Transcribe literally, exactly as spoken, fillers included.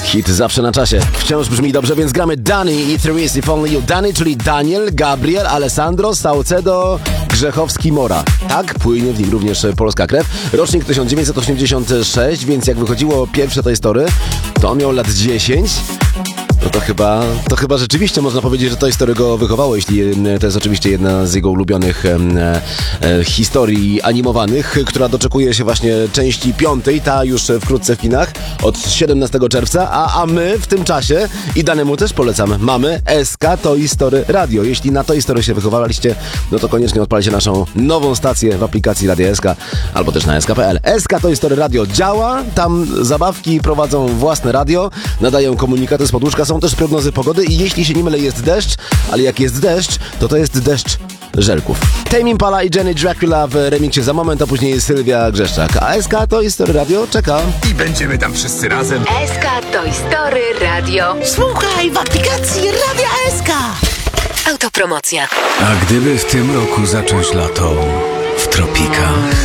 Hit zawsze na czasie. Wciąż brzmi dobrze, więc gramy Dani i Therese If Only You. Dani, czyli Daniel, Gabriel, Alessandro, Saucedo, Grzechowski, Mora. Tak, płynie w nim również polska krew. Rocznik tysiąc dziewięćset osiemdziesiąty szósty, więc jak wychodziło pierwsze Toy Story, to on miał lat dziesięć. No to chyba, to chyba rzeczywiście można powiedzieć, że Toy Story go wychowało, jeśli to jest oczywiście jedna z jego ulubionych e, e, historii animowanych, która doczekuje się właśnie części piątej, ta już wkrótce w kinach, od siedemnastego czerwca, a, a my w tym czasie, i danemu też polecam, mamy S K Toy Story Radio. Jeśli na Toy Story się wychowaliście, no to koniecznie odpalcie naszą nową stację w aplikacji Radia S K, albo też na S K kropka P L. S K Toy Story Radio działa, tam zabawki prowadzą własne radio, nadają komunikaty z podłóżka, są też prognozy pogody i jeśli się nie mylę, jest deszcz, ale jak jest deszcz, to to jest deszcz żelków. Tame Impala i Jenny Dracula w remiksie za moment, a później Sylwia Grzeszczak. A S K Toy Story Radio czeka. I będziemy tam wszyscy razem. S K Toy Story Radio. Słuchaj w aplikacji Radia S K. Autopromocja. A gdyby w tym roku zacząć lato w tropikach?